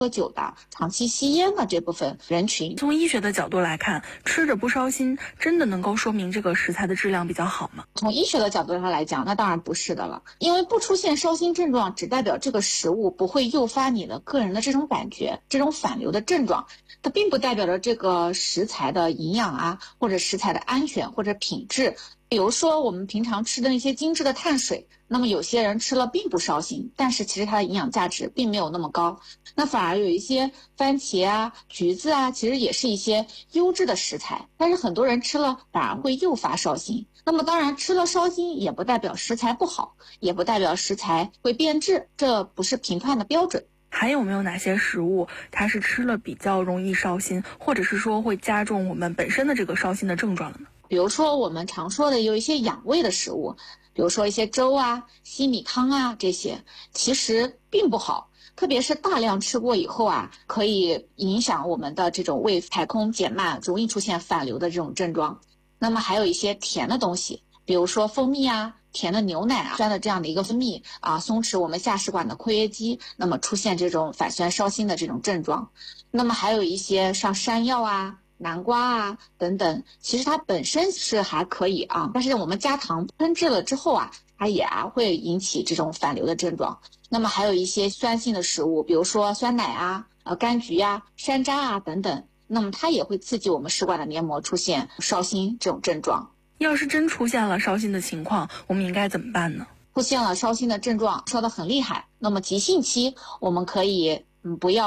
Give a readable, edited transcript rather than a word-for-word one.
喝酒的、长期吸烟的这部分人群。 从医学的角度来看，吃着不烧心，真的能够说明这个食材的质量比较好吗？ 从医学的角度上来讲，那当然不是的了，因为不出现烧心症状，只代表这个食物不会诱发你的个人的这种感觉、这种反流的症状，它并不代表着这个食材的营养啊，或者食材的安全或者品质。比如说我们平常吃的那些精致的碳水，那么有些人吃了并不烧心，但是其实它的营养价值并没有那么高。那反而有一些番茄啊、橘子啊，其实也是一些优质的食材，但是很多人吃了反而会诱发烧心。那么当然吃了烧心也不代表食材不好，也不代表食材会变质，这不是评判的标准。 还有没有哪些食物它是吃了比较容易烧心，或者是说会加重我们本身的这个烧心的症状了呢？ 比如说我们常说的有一些养胃的食物，比如说一些粥啊、稀米汤啊，这些其实并不好，特别是大量吃过以后啊，可以影响我们的这种胃排空减慢，容易出现反流的这种症状。那么还有一些甜的东西，比如说蜂蜜啊、甜的牛奶啊、酸的这样的一个分泌啊，松弛我们下食管的括约肌，那么出现这种反酸烧心的这种症状。那么还有一些像山药啊、南瓜啊等等，其实它本身是还可以啊，但是我们加糖烹制了之后啊，它也会引起这种反流的症状。那么还有一些酸性的食物，比如说酸奶啊、柑橘啊、山楂啊等等，那么它也会刺激我们食管的黏膜出现烧心这种症状。 要是真出现了烧心的情况，我们应该怎么办呢？ 出现了烧心的症状，烧得很厉害，那么急性期我们可以不要